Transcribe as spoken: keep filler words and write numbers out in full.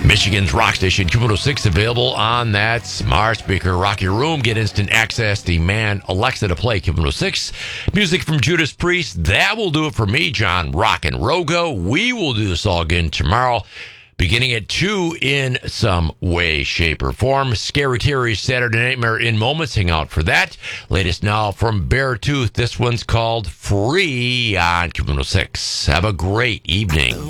Michigan's rock station, Q one oh six, available on that smart speaker. Rock your room. Get instant access. Demand Alexa to play Q one oh six. Music from Judas Priest. That will do it for me, John Rock and Rogo. We will do this all again tomorrow, beginning at two in some way, shape, or form. Scary Terry's Saturday Nightmare in moments. Hang out for that. Latest now from Beartooth. This one's called Free on Q one oh six. Have a great evening.